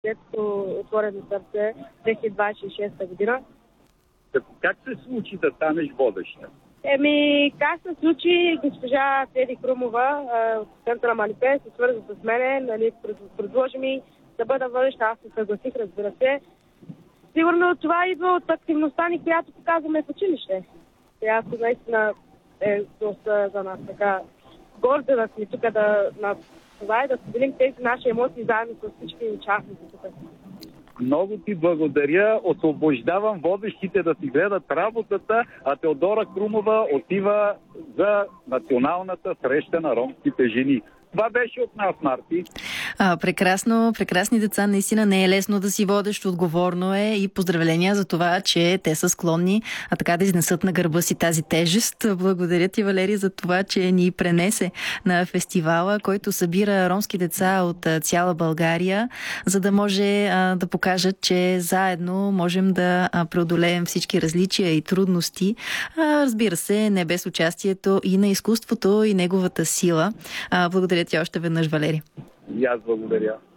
детското отворено сърце 2026 година. Как се случи да станеш водеща? Как се случи, госпожа Теди Крумова от центъра Малипе се свърза с мене, нали, предложи ми да бъда водеща. Аз се съгласих, разбира се. Сигурно това идва от активността ни, която показваме в училище. Аз наистина е доста за нас така горда да сме тук, на това и да споделим тези наши емоции заедно с всички участници тук. Много ти благодаря. Освобождавам водещите да си гледат работата, а Теодора Крумова отива за националната среща на ромските жени. Това беше от нас, Марти. Прекрасно, прекрасни деца. Наистина не е лесно да си водещ, отговорно е и поздравления за това, че те са склонни така да изнесат на гърба си тази тежест. Благодаря ти, Валерия, за това, че ни пренесе на фестивала, който събира ромски деца от цяла България, за да може да покажат, че заедно можем да преодолеем всички различия и трудности. Разбира се, не без участието и на изкуството и неговата сила. Благодаря ти още веднъж, Валерия. И аз благодаря.